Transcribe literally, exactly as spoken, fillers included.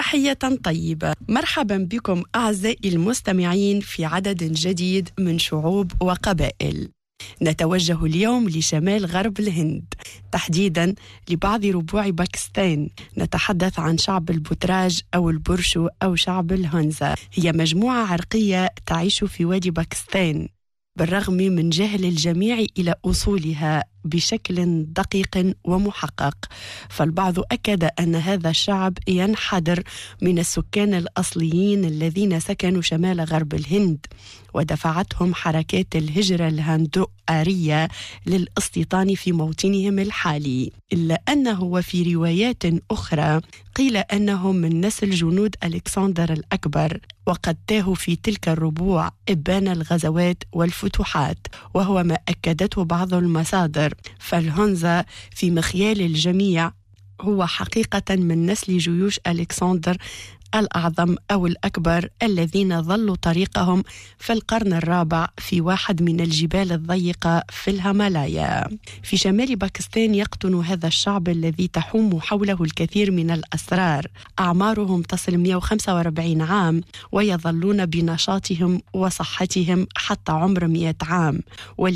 تحية طيبة. مرحبا بكم أعزائي المستمعين في عدد جديد من شعوب وقبائل. نتوجه اليوم لشمال غرب الهند، تحديدا لبعض ربوع باكستان. نتحدث عن شعب البوتراج أو البرشو أو شعب الهنزا. هي مجموعة عرقية تعيش في وادي باكستان، بالرغم من جهل الجميع إلى أصولها بشكل دقيق ومحقق. فالبعض أكد أن هذا الشعب ينحدر من السكان الأصليين الذين سكنوا شمال غرب الهند، ودفعتهم حركات الهجرة الهندو آرية للاستيطان في موطنهم الحالي. إلا أنه وفي روايات أخرى قيل أنهم من نسل جنود ألكسندر الأكبر، وقد تاهوا في تلك الربوع إبان الغزوات والفتوحات، وهو ما أكدته بعض المصادر. فالهنزا في مخيال الجميع هو حقيقة من نسل جيوش ألكسندر الأعظم أو الأكبر، الذين ظلوا طريقهم في القرن الرابع في واحد من الجبال الضيقة في الهيمالايا. في شمال باكستان يقطن هذا الشعب الذي تحوم حوله الكثير من الأسرار. أعمارهم تصل مئة وخمسة وأربعين عام، ويظلون بنشاطهم وصحتهم حتى عمر مئة عام.